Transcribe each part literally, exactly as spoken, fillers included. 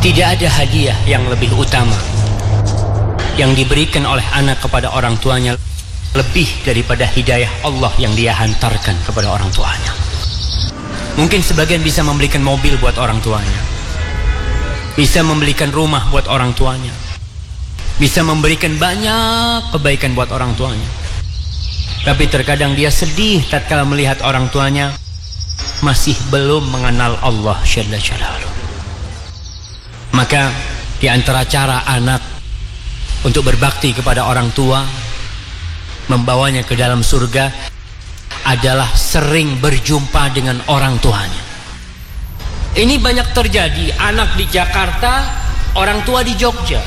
Tidak ada hadiah yang lebih utama yang diberikan oleh anak kepada orang tuanya lebih daripada hidayah Allah yang dia hantarkan kepada orang tuanya. Mungkin sebagian bisa membelikan mobil buat orang tuanya, bisa membelikan rumah buat orang tuanya, bisa memberikan banyak kebaikan buat orang tuanya. Tapi terkadang dia sedih tatkala melihat orang tuanya masih belum mengenal Allah Jalla Jalaluhu. Maka di antara cara anak untuk berbakti kepada orang tua, membawanya ke dalam surga, adalah sering berjumpa dengan orang tuanya. Ini banyak terjadi, anak di Jakarta, orang tua di Jogja.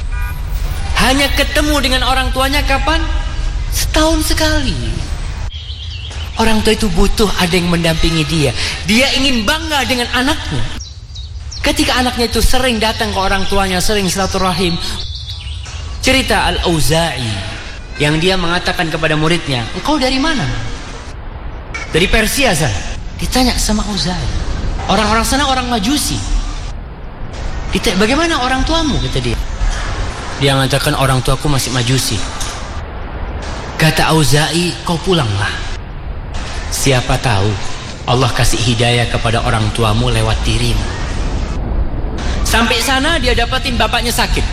Hanya ketemu dengan orang tuanya kapan? Setahun sekali. Orang tua itu butuh ada yang mendampingi dia. Dia ingin bangga dengan anaknya. Ketika anaknya itu sering datang ke orang tuanya, sering silaturahim. Cerita Al-Auza'i yang dia mengatakan kepada muridnya, engkau dari mana? Dari Persia sana. Ditanya sama Auza'i, orang-orang sana orang Majusi. Ditanya, bagaimana orang tuamu? Kata dia. Dia mengatakan orang tuaku masih Majusi. Kata Auza'i, kau pulanglah. Siapa tahu Allah kasih hidayah kepada orang tuamu lewat dirimu. Sampai sana dia dapatin bapaknya sakit.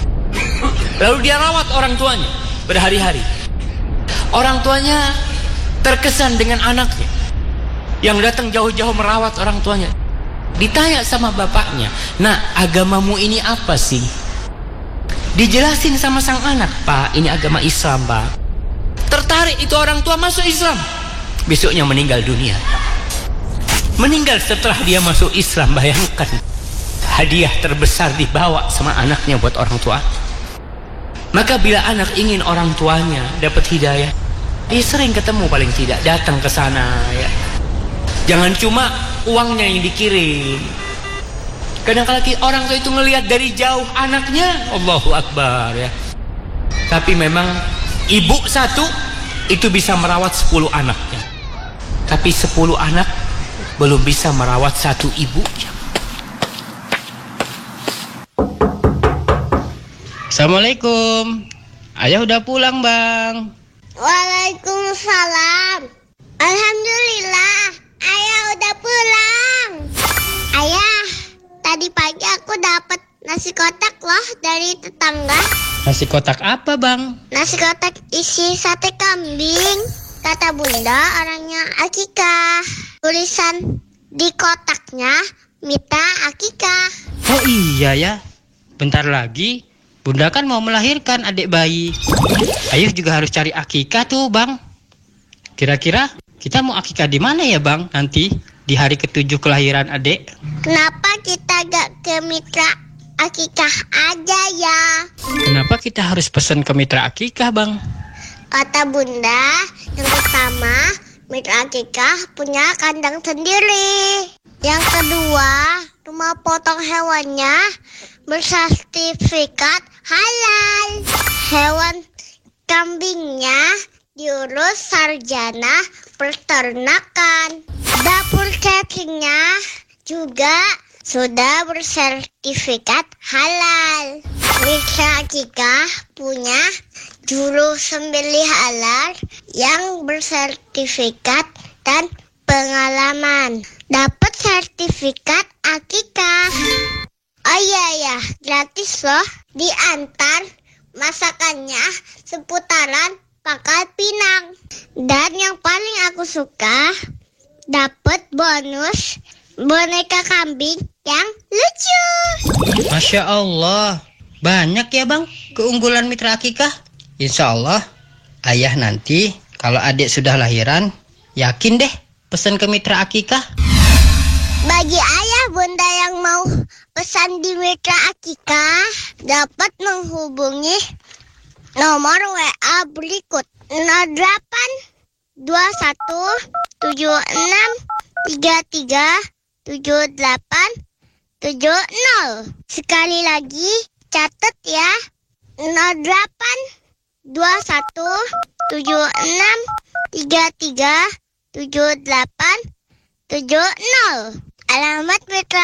Lalu dia rawat orang tuanya berhari-hari. Orang tuanya terkesan dengan anaknya yang datang jauh-jauh merawat orang tuanya. Ditanya sama bapaknya, nak, agamamu ini apa sih? Dijelasin sama sang anak, Pak, ini agama Islam, Pak. Tertarik itu orang tua masuk Islam. Besoknya meninggal dunia. Meninggal setelah dia masuk Islam. Bayangkan, hadiah terbesar dibawa sama anaknya buat orang tua. Maka bila anak ingin orang tuanya dapat hidayah, dia sering ketemu, paling tidak datang ke sana ya. Jangan cuma uangnya yang dikirim. Kadang-kadang orang tua itu ngelihat dari jauh anaknya, Allahu Akbar ya. Tapi memang ibu satu itu bisa merawat sepuluh anaknya. Tapi sepuluh anak belum bisa merawat satu ibu. Assalamualaikum. Ayah udah pulang, Bang. Waalaikumsalam. Alhamdulillah, ayah udah pulang. Ayah, tadi pagi aku dapat nasi kotak loh dari tetangga. Nasi kotak apa, Bang? Nasi kotak isi sate kambing. Kata bunda orangnya akikah. Tulisan di kotaknya Mita akikah. Oh iya ya. Bentar lagi bunda kan mau melahirkan adik bayi. Ayah juga harus cari akikah tuh, Bang. Kira-kira kita mau akikah di mana ya, Bang? Nanti di hari ketujuh kelahiran adik. Kenapa kita gak ke mitra akikah aja ya? Kenapa kita harus pesan ke mitra akikah, Bang? Kata bunda, yang pertama, mitra akikah punya kandang sendiri. Yang kedua, rumah potong hewannya bersertifikat halal. Hewan kambingnya diurus sarjana peternakan. Dapur cateringnya juga sudah bersertifikat halal. Mitra akikah punya juru sembelih halal yang bersertifikat dan pengalaman. Dapat sertifikat akikah. Oh iya ya, gratis loh. Diantar masakannya seputaran Pangkal Pinang. Dan yang paling aku suka, dapat bonus boneka kambing yang lucu. Masya Allah, banyak ya, Bang, keunggulan mitra akikah. Insya Allah, ayah nanti kalau adik sudah lahiran, yakin deh pesan ke mitra akikah. Bagi ayah bunda yang mau pesan di mitra akikah, dapat menghubungi nomor W A berikut nol delapan dua satu tujuh enam tiga tiga tujuh delapan tujuh nol. Sekali lagi catat ya, nol delapan dua satu tujuh enam tiga tiga tujuh delapan tujuh nol. Alamat mitra